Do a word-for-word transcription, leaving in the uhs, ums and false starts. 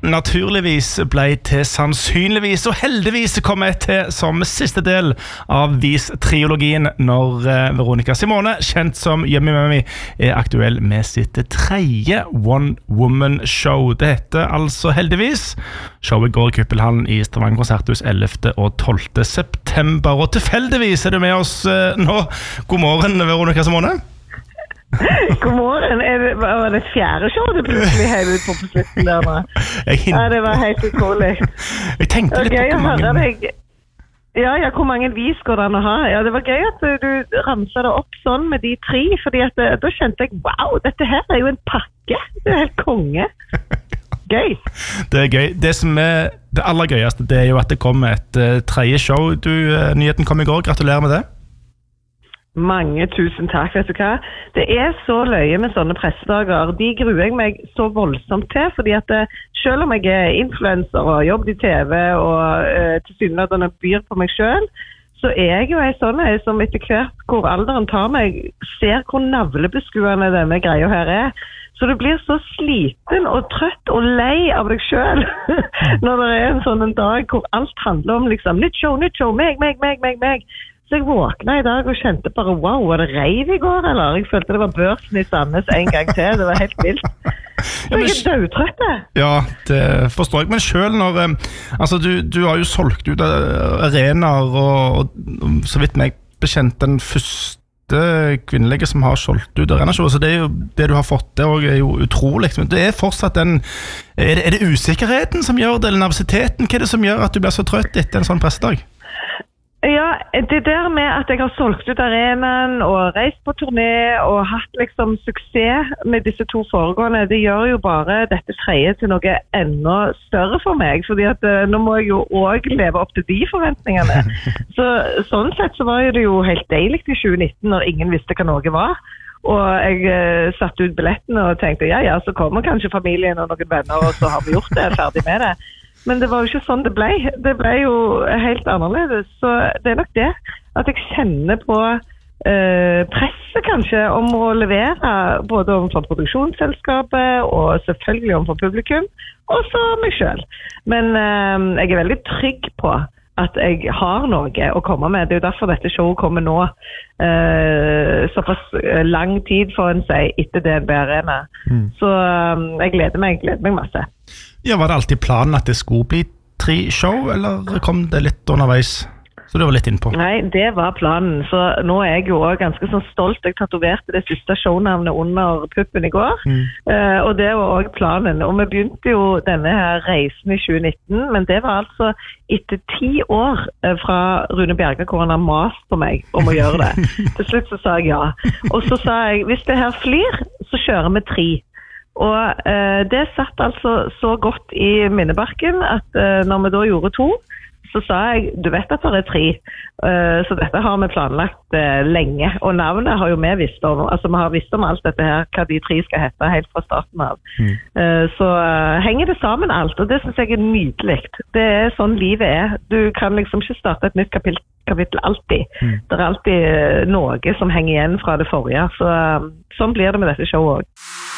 naturligvis ble til sannsynligvis, og heldigvis kom jeg til som siste del av Vis-triologien når Veronica Simone, kjent som Yummy Mummy, er aktuell med sitt tredje one-woman-show. Det heter altså heldigvis. Showet går i Kuppelhallen i Stavanger konserthus ellevte og tolvte september, og tilfeldigvis er du med oss nå. God morgen, Veronica Simone. God morgen, er det, var det fjerde show du plutselig hev ut på på slutten der nå? Ja, det var helt utrolig. Jeg tenkte litt okay, på hvor mange... Deg. Ja, ja, hvor mange vis går det an å ha? Ja, det var gøy at du, du ramset det opp sånn med de tre, fordi at, da skjønte jeg, wow, dette her er jo en pakke. Det er helt konge. Gøy. Det er gøy. Det som er det aller gøyeste, det er jo at det kommer et uh, tredje show. Du, uh, nyheten kom i går, gratulerer med det. Mange tusen takk, vet du hva? Det er så løye med sånne pressedager. De gruer jeg meg så voldsomt til, fordi at selv om jeg er influencer og jobber i T V og uh, til synlighetene byr på meg selv, så er jeg jo en sånn en som etter hvert hvor alderen tar meg, ser hvor navlebeskuende denne greia her er. Så du blir så sliten og trøtt og lei av deg selv når det er en sånn en dag hvor alt handler om liksom, nytt show, nytt show, meg, meg, meg, meg, meg. Så jeg våkna i dag og kjente bare, wow, var det reiv i går, eller? Jeg følte det var børsen i Sandnes en gang til, det var helt vilt. Så jeg er dødtrøtt. Ja, det forstår jeg, men selv når, altså du, du har jo solgt ut arenaer, og, og så vidt meg bekjent den første kvinnelige som har solgt ut arenashow, så det er jo det du har fått, det er jo utrolig, men det er fortsatt den, er det, er det usikkerheten som gjør det, eller nervositeten, hva er det som gjør at du blir så trøtt etter en sånn pressedag? Ja, det der med at jeg har solgt ut arenaen og reist på turné og hatt liksom suksess med disse to foregående, det gjør jo bare dette tredje til noe enda større for meg, fordi at uh, nå må jeg jo også leve opp til de forventningene. Så sånn sett så var det jo helt deilig i tjue nitten når ingen visste hva noe var. Og jeg uh, satte ut billettene og tenkte, ja, ja, så kommer kanskje familien og noen venner, og så har vi gjort det, ferdig med det. Men det var jo ikke sånn det ble. Det ble jo helt annerledes. Så det er nok det at jeg kjenner på eh, presset kanskje om å levere både overfor produksjonsselskapet og selvfølgelig overfor publikum, og så meg selv. Men eh, jeg er veldig trygg på at jeg har noe å komme med. Det er jo derfor dette showet kommer nå eh, såpass lang tid for en seg etter D N B Arena. Mm. Så eh, jeg gleder meg, gleder meg masse. Ja, var det alltid planen at det skulle bli tre show, eller kom det litt underveis? Så du var litt innpå. Nei, det var planen. Så nå er jeg jo også ganske sånn stolt. Jeg tatoverte det siste shownavnet under puppen i går. Mm. Uh, og det var også planen. Og vi begynte jo denne her reisen i tjue nitten, men det var altså etter ti år fra Rune Bjerga, hvor han har mast på meg om å gjøre det. Til slutt så sa jeg ja. Og så sa jeg, hvis det her flyr, så kjører vi tre. Og eh, det satt altså så godt i minnebarken at eh, når vi da gjorde to, så sa jeg, du vet at det er tre, uh, så dette har vi planlagt uh, lenge, og navnet har jo vi visst om, altså vi har visst om alt dette her, hva de tre skal hete helt fra starten av. Mm. Uh, så uh, henger det sammen alt, og det synes jeg er nydelig. Det er sånn livet er. Du kan liksom ikke starte et nytt kapittel, kapittel alltid. Mm. Det er alltid uh, noe som henger igjen fra det forrige, så uh, sånn blir det med dette showet også.